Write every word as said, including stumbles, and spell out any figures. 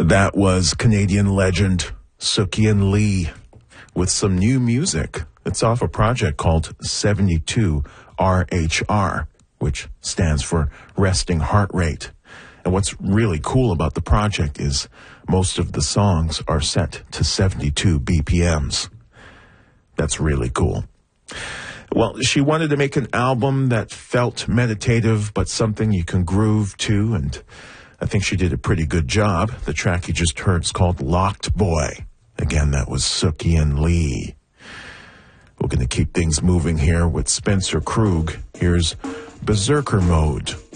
That was Canadian legend Sookie Lee with some new music. It's off a project called seventy-two R H R, which stands for Resting Heart Rate. And what's really cool about the project is most of the songs are set to seventy-two B P Ms. That's really cool. Well, she wanted to make an album that felt meditative, but something you can groove to, and I think she did a pretty good job. The track you just heard is called Locked Boy. Again, that was Sookie Lee. We're going to keep things moving here with Spencer Krug. Here's Berserker Mode.